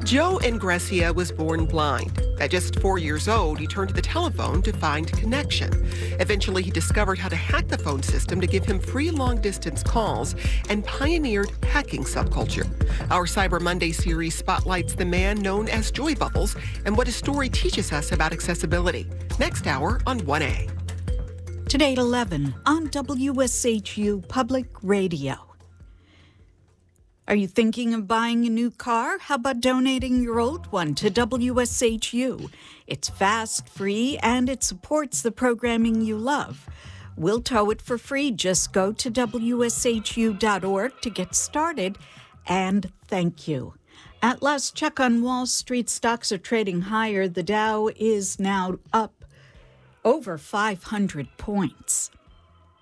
Joe Ingressia was born blind. At just 4 years old, he turned to the telephone to find connection. Eventually, he discovered how to hack the phone system to give him free long-distance calls and pioneered hacking subculture. Our Cyber Monday series spotlights the man known as Joy Bubbles and what his story teaches us about accessibility. Next hour on 1A. Today at 11 on WSHU Public Radio. Are you thinking of buying a new car? How about donating your old one to WSHU? It's fast, free, and it supports the programming you love. We'll tow it for free. Just go to WSHU.org to get started. And thank you. At last check on Wall Street, stocks are trading higher. The Dow is now up over 500 points.